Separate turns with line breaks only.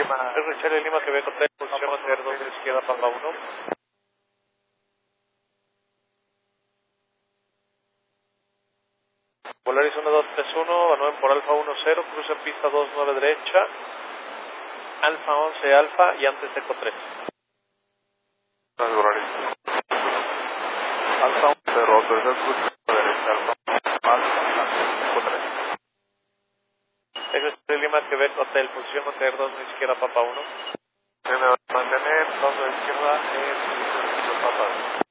Charlie Lima, Quebec Hotel, posición Hotel 2 de izquierda, Papa 1. Volaris 1231, Manuel por Alfa 10, cruce en pista 29 derecha, Alfa 11 Alfa y antes Eco 3.
Alfa 11 Roto, es el cruce derecha, Alfa, Eco 3.
Eso es Lima, Quebec Hotel, posición Hotel 2 de izquierda, Papa 1.
Mantener 2 de izquierda en Papa 1.